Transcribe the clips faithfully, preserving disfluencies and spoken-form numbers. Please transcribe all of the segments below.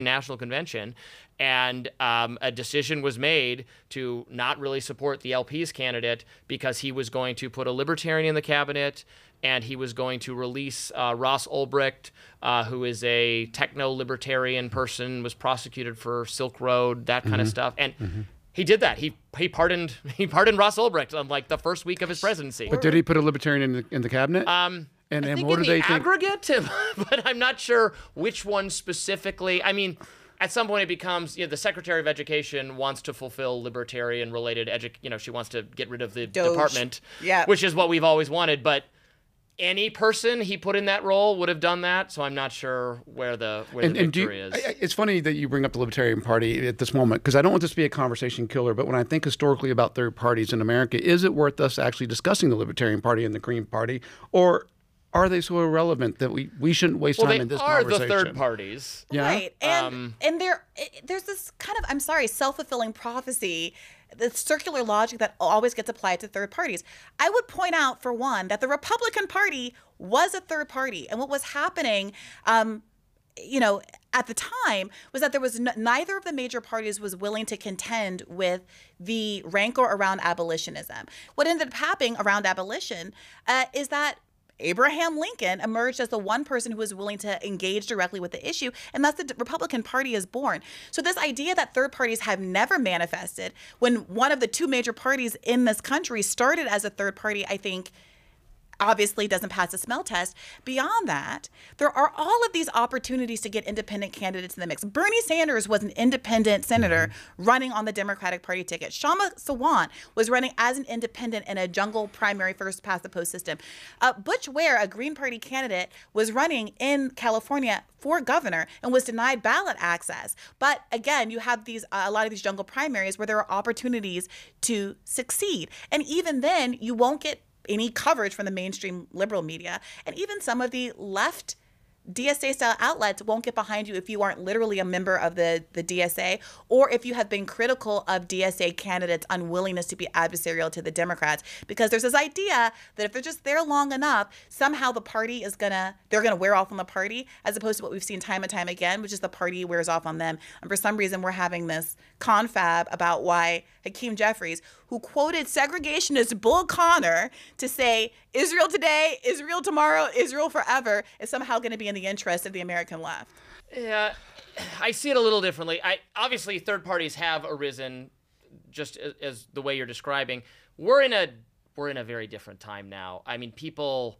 National Convention, and um, a decision was made to not really support the L P's candidate because he was going to put a libertarian in the cabinet, and he was going to release uh, Ross Ulbricht, uh, who is a techno-libertarian person, was prosecuted for Silk Road, that kind mm-hmm. of stuff. And mm-hmm. he did that. He he pardoned he pardoned Ross Ulbricht on like the first week of his presidency. But did he put a libertarian in the, in the cabinet? Um, And, I and think what in do the they think? aggregate, but I'm not sure which one specifically. I mean, at some point it becomes, you know, the Secretary of Education wants to fulfill libertarian-related edu- you know, she wants to get rid of the Doge. department, yeah. which is what we've always wanted. But any person he put in that role would have done that, so I'm not sure where the where and, the and victory you, is. I- It's funny that you bring up the Libertarian Party at this moment, because I don't want this to be a conversation killer, but when I think historically about third parties in America, is it worth us actually discussing the Libertarian Party and the Green Party, or are they so irrelevant that we, we shouldn't waste well, time they in this are conversation? the third parties. Yeah? Right. And Um, and there it- there's this kind of, I'm sorry, self-fulfilling prophecy, the circular logic that always gets applied to third parties. I would point out, for one, that the Republican Party was a third party. And what was happening, um, you know, at the time was that there was n- neither of the major parties was willing to contend with the rancor around abolitionism. What ended up happening around abolition uh, is that Abraham Lincoln emerged as the one person who was willing to engage directly with the issue, and thus the Republican Party is born. So this idea that third parties have never manifested, when one of the two major parties in this country started as a third party, I think obviously doesn't pass the smell test. Beyond that, there are all of these opportunities to get independent candidates in the mix. Bernie Sanders was an independent senator mm-hmm. running on the Democratic Party ticket. Shama Sawant was running as an independent in a jungle primary first past the post system. Uh, Butch Ware, a Green Party candidate, was running in California for governor and was denied ballot access. But again, you have these uh, a lot of these jungle primaries where there are opportunities to succeed. And even then, you won't get any coverage from the mainstream liberal media. And even some of the left D S A-style outlets won't get behind you if you aren't literally a member of the, the D S A, or if you have been critical of D S A candidates' unwillingness to be adversarial to the Democrats. Because there's this idea that if they're just there long enough, somehow the party is gonna, they're gonna wear off on the party, as opposed to what we've seen time and time again, which is the party wears off on them. And for some reason, we're having this confab about why Hakeem Jeffries, who quoted segregationist Bull Connor to say, Israel today, Israel tomorrow, Israel forever, is somehow going to be in the interest of the American left. Yeah, I see it a little differently. I obviously third parties have arisen, just as, as the way you're describing. We're in a we're in a very different time now. I mean, people,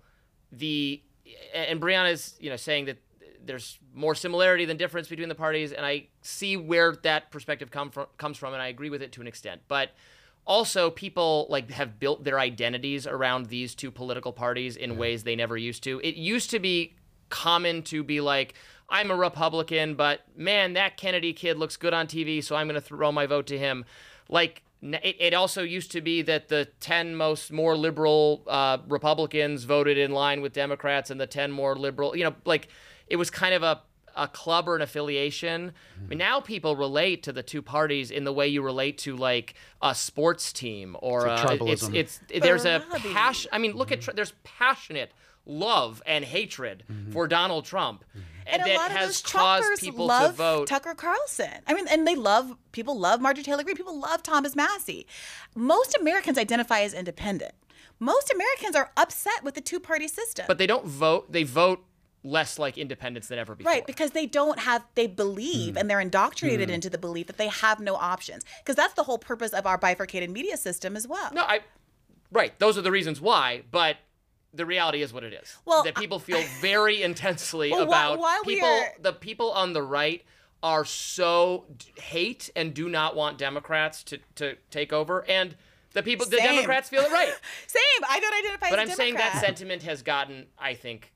the and Brianna's you know saying that there's more similarity than difference between the parties, and I see where that perspective come from comes from, and I agree with it to an extent. But also, people like have built their identities around these two political parties in ways they never used to. It used to be common to be like, I'm a Republican, but man, that Kennedy kid looks good on T V, so I'm going to throw my vote to him. Like, it, it also used to be that the ten most more liberal uh, Republicans voted in line with Democrats, and the ten more liberal, you know, like it was kind of a a club or an affiliation. Mm-hmm. I mean, now people relate to the two parties in the way you relate to like a sports team or it's, a, it's, it's there's a passion. I mean, look mm-hmm. at there's passionate love and hatred mm-hmm. for Donald Trump. Mm-hmm. And, and a lot of those Trumpers people love to vote. Tucker Carlson. I mean, and they love, people love Marjorie Taylor Greene. People love Thomas Massie. Most Americans identify as independent. Most Americans are upset with the two-party system. But they don't vote. They vote less like independents than ever before. Right, because they don't have, they believe, mm. and they're indoctrinated mm. into the belief that they have no options. Because that's the whole purpose of our bifurcated media system as well. No, I, right, those are the reasons why, but the reality is what it is. Well, that people feel very intensely well, about while, while people, are... the people on the right are so hate and do not want Democrats to, to take over, and the people, Same. the Democrats feel it right. Same, I don't identify but as a I'm saying Democrat. that sentiment has gotten, I think,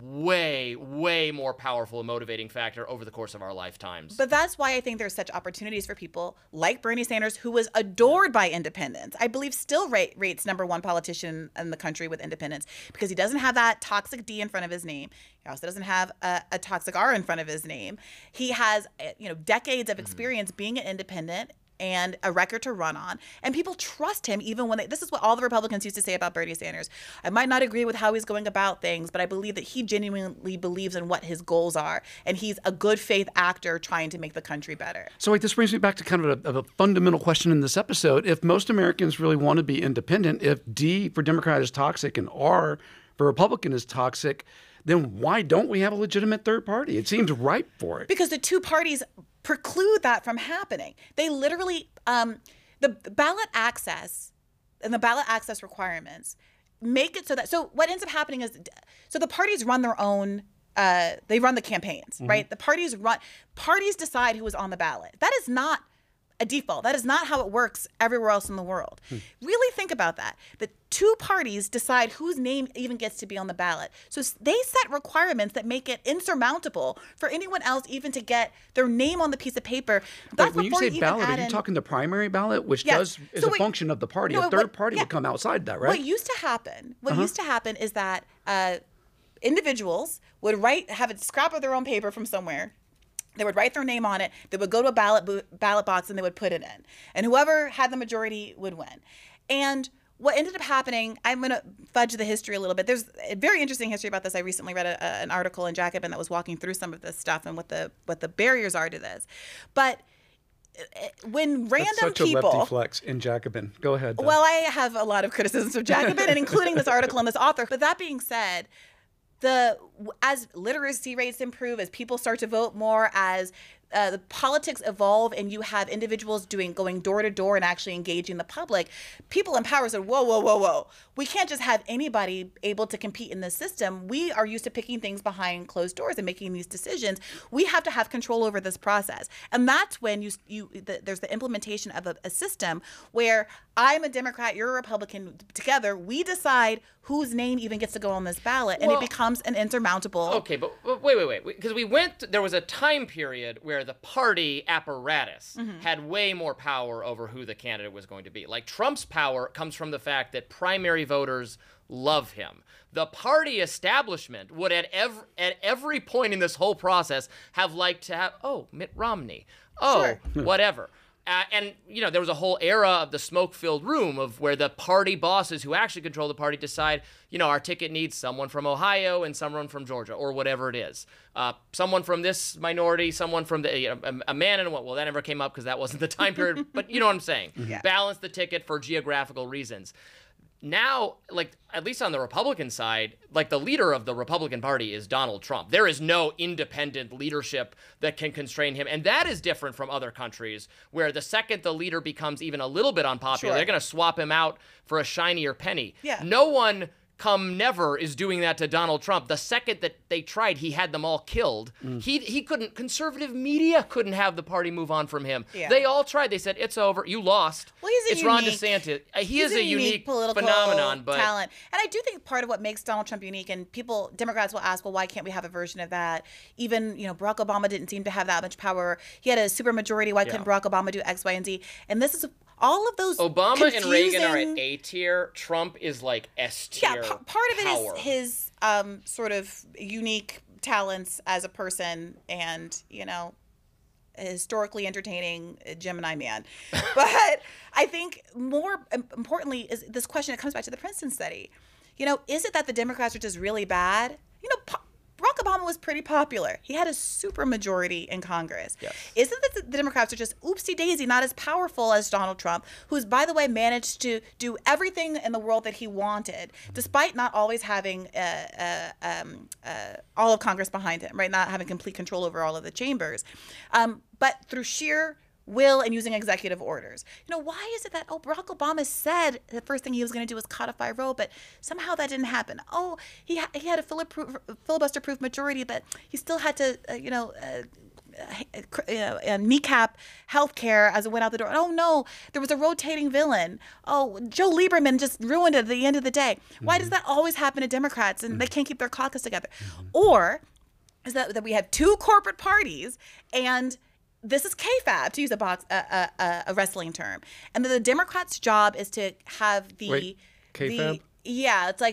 way, way more powerful and motivating factor over the course of our lifetimes. But that's why I think there's such opportunities for people like Bernie Sanders, who was adored by independents. I believe still rate, rates number one politician in the country with independents, because he doesn't have that toxic D in front of his name. He also doesn't have a, a toxic R in front of his name. He has, you know, decades of experience mm-hmm. being an independent and a record to run on. And people trust him even when they, this is what all the Republicans used to say about Bernie Sanders. I might not agree with how he's going about things, but I believe that he genuinely believes in what his goals are. And he's a good faith actor trying to make the country better. So wait, this brings me back to kind of a, of a fundamental question in this episode. If most Americans really want to be independent, if D for Democrat is toxic and R for Republican is toxic, then why don't we have a legitimate third party? It seems ripe for it. Because the two parties preclude that from happening. They literally, um, the ballot access and the ballot access requirements make it so that, so what ends up happening is, so the parties run their own, uh, they run the campaigns, mm-hmm. right? The parties run, parties decide who is on the ballot. That is not a default. That is not how it works everywhere else in the world. Hmm. Really think about that. The two parties decide whose name even gets to be on the ballot. So they set requirements that make it insurmountable for anyone else even to get their name on the piece of paper. That's Wait, when you say you ballot, are you in, talking the primary ballot, which yes. does is so a what, function of the party? No, a third what, party yeah. would come outside that, right? What used to happen, what uh-huh. used to happen is that uh, individuals would write, have a scrap of their own paper from somewhere. They would write their name on it. They would go to a ballot bo- ballot box and they would put it in. And whoever had the majority would win. And what ended up happening, I'm going to fudge the history a little bit. There's a very interesting history about this. I recently read a, a, an article in Jacobin that was walking through some of this stuff and what the what the barriers are to this. But when random That's such people, a lefty flex in Jacobin. Go ahead. Though. Well, I have a lot of criticisms of Jacobin, and including this article and this author. But that being said, the as literacy rates improve, as people start to vote more, as uh, the politics evolve, and you have individuals doing going door to door and actually engaging the public, people in power said, "Whoa, whoa, whoa, whoa! We can't just have anybody able to compete in this system. We are used to picking things behind closed doors and making these decisions. We have to have control over this process." And that's when you you the, there's the implementation of a, a system where I'm a Democrat, you're a Republican. Together, we decide whose name even gets to go on this ballot, and well, it becomes an insurmountable. Okay, but, but wait, wait, wait, because we went. There was a time period where the party apparatus mm-hmm. had way more power over who the candidate was going to be. Like Trump's power comes from the fact that primary voters love him. The party establishment would at every at every point in this whole process have liked to have, oh, Mitt Romney, oh, sure. whatever. Uh, and, you know, there was a whole era of the smoke-filled room of where the party bosses who actually control the party decide, you know, our ticket needs someone from Ohio and someone from Georgia or whatever it is. Uh, someone from this minority, someone from the, you know, a, a man and what? Well, that never came up because that wasn't the time period. But you know what I'm saying? Yeah. Balance the ticket for geographical reasons. Now, like, at least on the Republican side, like the leader of the Republican Party is Donald Trump. There is no independent leadership that can constrain him. And that is different from other countries where the second the leader becomes even a little bit unpopular, sure. they're going to swap him out for a shinier penny. Yeah. No one come never is doing that to Donald Trump. The second that they tried, he had them all killed. Mm. He he couldn't, conservative media couldn't have the party move on from him. Yeah. They all tried. They said, it's over. You lost. Well, he's a it's unique, Ron DeSantis. He he's is a, a unique, unique political phenomenon. But talent. And I do think part of what makes Donald Trump unique, and people, Democrats will ask, well, why can't we have a version of that? Even, you know, Barack Obama didn't seem to have that much power. He had a supermajority. Why yeah. couldn't Barack Obama do X, Y, and Z? And this is all of those Obama confusing... and Reagan are at A tier. Trump is like S tier. Yeah, p- part of it power. is his um, sort of unique talents as a person, and you know, historically entertaining Gemini man. But I think more importantly is this question. It comes back to the Princeton study. You know, is it that the Democrats are just really bad? You know. Po- Barack Obama was pretty popular. He had a super majority in Congress. Yes. Isn't it the Democrats are just oopsie daisy, not as powerful as Donald Trump, who's, by the way, managed to do everything in the world that he wanted, despite not always having uh, uh, um, uh, all of Congress behind him, right? Not having complete control over all of the chambers. Um, but through sheer will and using executive orders. You know, why is it that, oh, Barack Obama said the first thing he was going to do was codify Roe, but somehow that didn't happen. Oh, he, ha- he had a filibuster-proof majority, but he still had to, uh, you know, uh, uh, uh, kneecap health care as it went out the door. Oh, no, there was a rotating villain. Oh, Joe Lieberman just ruined it at the end of the day. Mm-hmm. Why does that always happen to Democrats and mm-hmm. they can't keep their caucus together? Mm-hmm. Or is that, that we have two corporate parties and this is K F A B, to use a box a, a, a wrestling term, and the Democrats' job is to have the Wait, K F A B? the yeah, it's like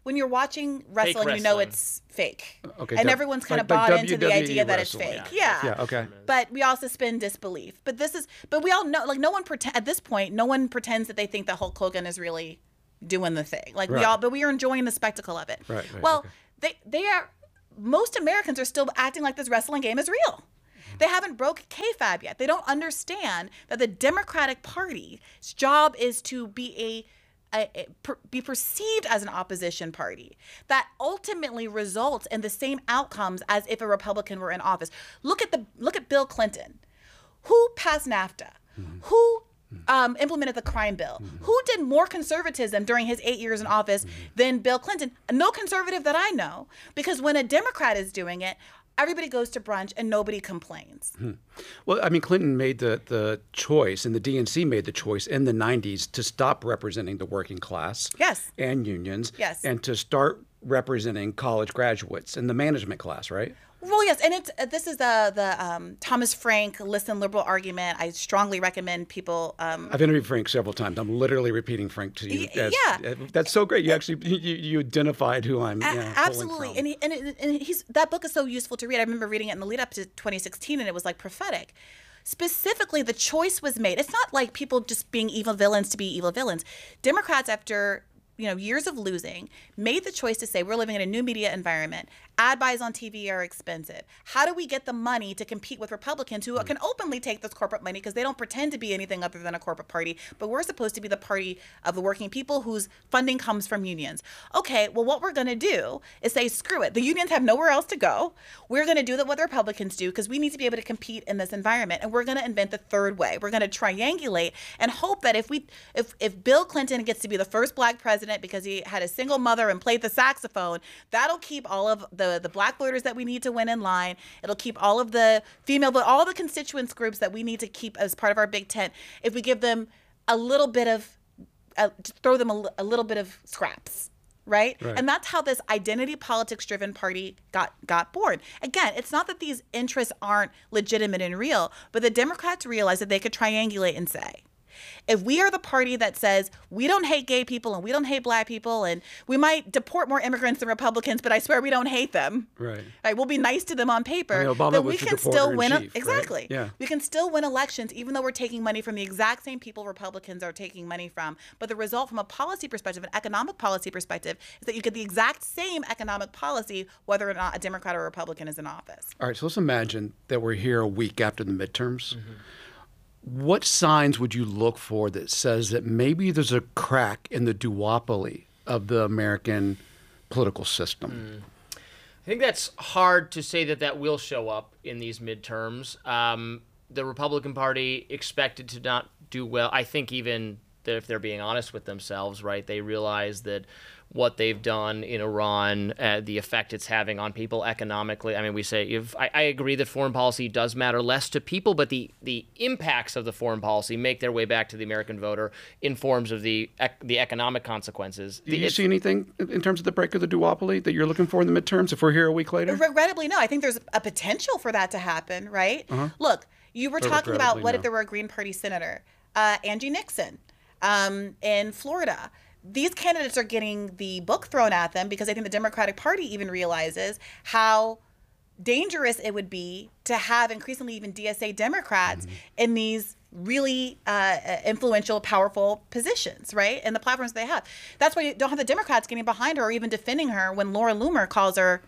when you're watching wrestling, you know wrestling. it's fake. Okay, And dub- everyone's kind like- of like bought into the W W E idea that it's wrestling. fake. Yeah. Yeah, okay. But we all suspend disbelief. But this is, but we all know, like, no one pretend at this point, no one pretends that they think that Hulk Hogan is really doing the thing. Like, we Right. all, but we are enjoying the spectacle of it. Right, right, well, okay. they, they are, most Americans are still acting like this wrestling game is real. They haven't broke kayfabe yet. They don't understand that the Democratic Party's job is to be a A, a, per, be perceived as an opposition party that ultimately results in the same outcomes as if a Republican were in office. Look at the look at Bill Clinton, who passed NAFTA, mm-hmm. who um, implemented the crime bill, mm-hmm. who did more conservatism during his eight years in office mm-hmm. than Bill Clinton. No conservative that I know, because when a Democrat is doing it, everybody goes to brunch and nobody complains. Hmm. Well, I mean, Clinton made the, the choice, and the D N C made the choice in the nineties to stop representing the working class Yes. and unions Yes. and to start representing college graduates and the management class, right? Well, yes, and it's uh, this is the the um, Thomas Frank listen liberal argument. I strongly recommend people. Um, I've interviewed Frank several times. I'm literally repeating Frank to you. Y- as- yeah. uh, that's so great. You actually you, you identified who I'm. A- yeah, pulling absolutely, from. and he, and, it, and he's that book is so useful to read. I remember reading it in the lead up to twenty sixteen, and it was like prophetic. Specifically, the choice was made. It's not like people just being evil villains to be evil villains. Democrats, after you know years of losing, made the choice to say we're living in a new media environment. Ad buys on T V are expensive. How do we get the money to compete with Republicans who can openly take this corporate money because they don't pretend to be anything other than a corporate party, but we're supposed to be the party of the working people whose funding comes from unions. Okay, well, what we're going to do is say, screw it. The unions have nowhere else to go. We're going to do what the Republicans do because we need to be able to compete in this environment, and we're going to invent the third way. We're going to triangulate and hope that if we, if if Bill Clinton gets to be the first black president because he had a single mother and played the saxophone, that'll keep all of the the black voters that we need to win in line. It'll keep all of the female, but all the constituents groups that we need to keep as part of our big tent. If we give them a little bit of, uh, just throw them a, a little bit of scraps, right? Right. And that's how this identity politics driven party got got born. Again, it's not that these interests aren't legitimate and real, but the Democrats realized that they could triangulate and say, if we are the party that says we don't hate gay people and we don't hate black people and we might deport more immigrants than Republicans, but I swear we don't hate them. Right. Right, we'll be nice to them on paper. I mean, Obama then was we the can deporter still in win. chief, right? Exactly. Yeah. We can still win elections, even though we're taking money from the exact same people Republicans are taking money from. But the result, from a policy perspective, an economic policy perspective, is that you get the exact same economic policy, whether or not a Democrat or a Republican is in office. All right, so let's imagine that we're here a week after the midterms. Mm-hmm. What signs would you look for that says that maybe there's a crack in the duopoly of the American political system? Mm. I think that's hard to say that that will show up in these midterms. Um, the Republican Party expected to not do well. I think even that if they're being honest with themselves, right, they realize that what they've done in Iran, uh, the effect it's having on people economically. I mean, we say, if I, I agree that foreign policy does matter less to people, but the, the impacts of the foreign policy make their way back to the American voter in forms of the ec- the economic consequences. Do you It's, see anything in terms of the break of the duopoly that you're looking for in the midterms if we're here a week later? Regrettably, no. I think there's a potential for that to happen, right? Uh-huh. Look, you were But talking about regrettably, what no. if there were a Green Party senator, uh, Angie Nixon, um, in Florida. These candidates are getting the book thrown at them because I think the Democratic Party even realizes how dangerous it would be to have increasingly even D S A Democrats mm-hmm. in these really uh, influential, powerful positions, right? And the platforms they have. That's why you don't have the Democrats getting behind her or even defending her when Laura Loomer calls her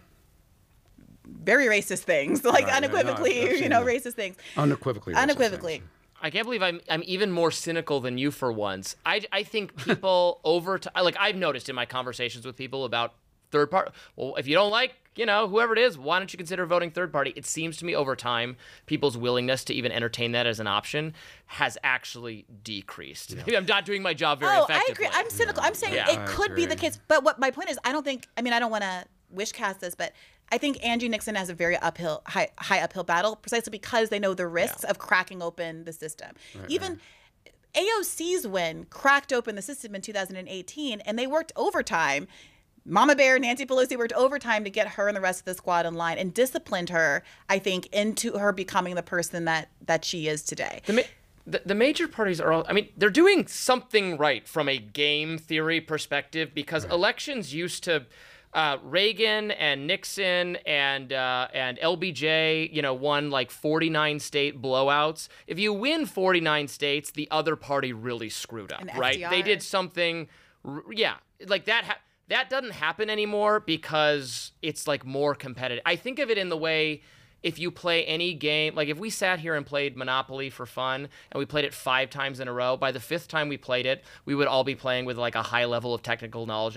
very racist things, like Right, unequivocally, yeah, no, I've- I've you know, seen that. racist things. Unequivocally. racist Unequivocally. things. I can't believe I'm I'm even more cynical than you for once. I, I think people over time, like I've noticed in my conversations with people about third party. Well, if you don't like, you know, whoever it is, why don't you consider voting third party? It seems to me over time, people's willingness to even entertain that as an option has actually decreased. Maybe I'm not doing my job very Oh, I effectively. agree. I'm cynical. I'm saying Yeah. it I could be the agree. case. But what my point is, I don't think, I mean, I don't want to wish cast this, but I think Angie Nixon has a very uphill, high, high uphill battle precisely because they know the risks Yeah. of cracking open the system. Right, Even A O C's win cracked open the system in two thousand eighteen, and they worked overtime. Mama Bear, Nancy Pelosi worked overtime to get her and the rest of the squad in line and disciplined her, I think, into her becoming the person that that she is today. The, ma- the, the major parties are all, I mean, they're doing something right from a game theory perspective because right. elections used to, uh, Reagan and Nixon and uh, and L B J, you know, won like forty-nine state blowouts. If you win forty-nine states, the other party really screwed up, and right? F D R. They did something, yeah, like that. Ha- that doesn't happen anymore because it's like more competitive. I think of it in the way, if you play any game, like if we sat here and played Monopoly for fun and we played it five times in a row, by the fifth time we played it, we would all be playing with like a high level of technical knowledge